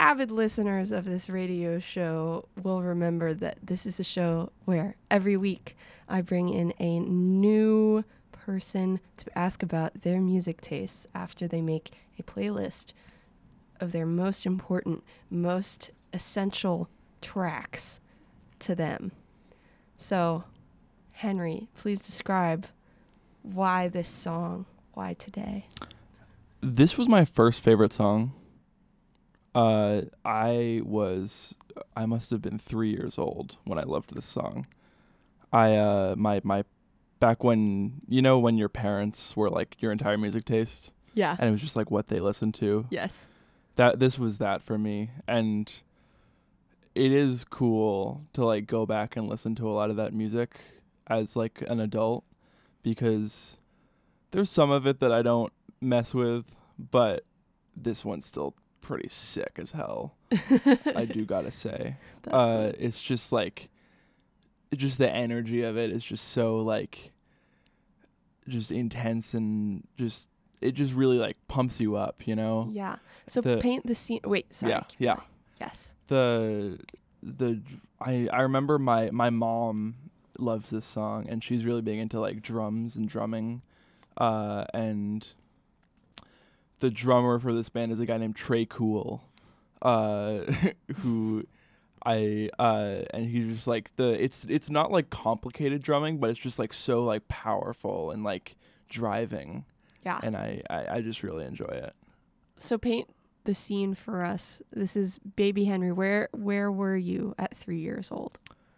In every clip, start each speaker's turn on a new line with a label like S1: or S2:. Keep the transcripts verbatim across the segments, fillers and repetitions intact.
S1: avid listeners of this radio show will remember that this is a show where every week I bring in a new person to ask about their music tastes after they make a playlist of their most important, most essential tracks to them. So, Henry, please describe why this song, why today?
S2: This was my first favorite song. Uh, I was, I must have been three years old when I loved this song. I, uh, my, my, back when, you know, when your parents were like your entire music taste,
S1: Yeah.
S2: and it was just like what they listened to.
S1: Yes.
S2: That, this was that for me. And it is cool to like go back and listen to a lot of that music as like an adult, because there's some of it that I don't mess with, but this one's still pretty sick as hell. I do gotta say. Uh, it's just like, just the energy of it is just so like, just intense, and just, it just really like pumps you up, you know?
S1: Yeah. So
S2: The-
S1: paint the scene. Wait, sorry.
S2: Yeah, yeah.
S1: Yes.
S2: The, the, I, I remember my, my mom loves this song, and she's really big into like drums and drumming. Uh, and the drummer for this band is a guy named Trey Cool, uh, who I uh, and he's just like the it's it's not like complicated drumming, but it's just like so like powerful and like driving.
S1: Yeah.
S2: And I, I, I just really enjoy it.
S1: So paint the scene for us. This is baby Henry. Where where were you at three years old?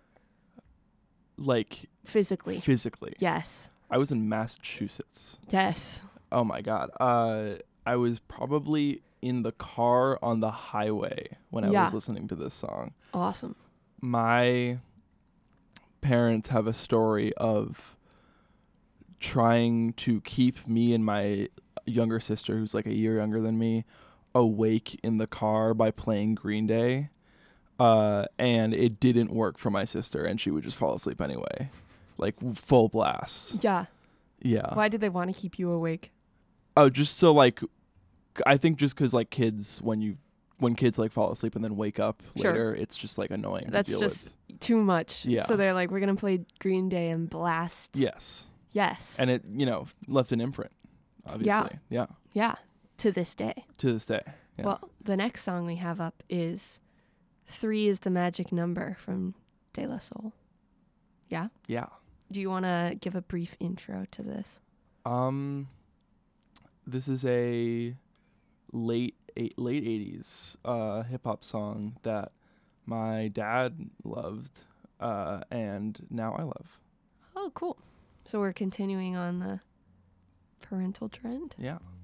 S2: Like
S1: Physically.
S2: physically.
S1: Yes.
S2: I was in Massachusetts.
S1: Yes.
S2: Oh my God. Uh, I was probably in the car on the highway when I
S1: Yeah.
S2: was listening to this song.
S1: Awesome.
S2: My parents have a story of trying to keep me and my younger sister, who's like a year younger than me, awake in the car by playing Green Day. Uh, and it didn't work for my sister, and she would just fall asleep anyway. Like full blast.
S1: Yeah.
S2: Yeah.
S1: Why did they want to keep you awake?
S2: Oh, just so like, I think just because like kids, when you, when kids like fall asleep and then wake up
S1: Sure.
S2: later, it's just like annoying
S1: That's
S2: to deal
S1: just
S2: with.
S1: too much.
S2: Yeah.
S1: So they're like, we're going to play Green Day and blast.
S2: Yes.
S1: Yes.
S2: And it, you know, left an imprint, obviously. Yeah.
S1: Yeah. To this day.
S2: To this day. Yeah.
S1: Well, the next song we have up is Three is the Magic Number from De La Soul. Yeah?
S2: Yeah.
S1: Do you want to give a brief intro to this?
S2: Um, this is a late eight, late eighties uh, hip hop song that my dad loved, uh, and now I love.
S1: Oh, cool. So we're continuing on the parental trend.
S2: Yeah.